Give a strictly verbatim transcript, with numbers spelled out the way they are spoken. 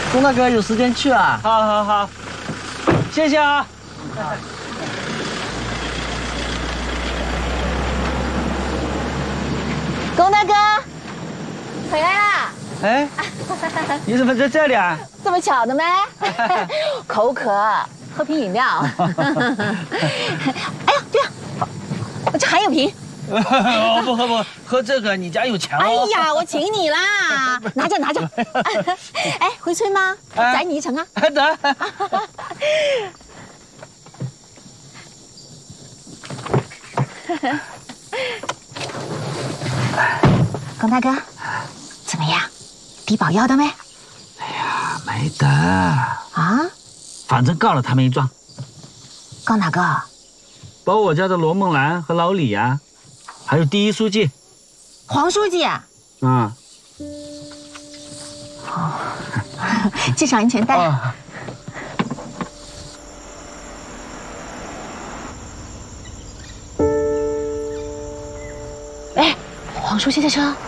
龚大哥有时间去啊？ 好，好，好，谢谢啊。 龚大哥，回来啦！ 哎，你怎么在这里啊？ 这么巧的吗？口渴，喝瓶饮料。哎呀，对呀，这还有瓶。 哦，不喝不喝，喝这个你家有钱哦。 哎呀，我请你啦，拿着拿着。哎，回村吗？载你一程啊。 得。 龚大哥，怎么样？低保要的没？ 哎呀，没得啊， 反正告了他们一状。 告哪个？ 包我家的罗梦兰和老李呀、啊，还有第一书记， 黄书记啊。 啊。 好，介绍您钱袋。啊哎，黄书记的车。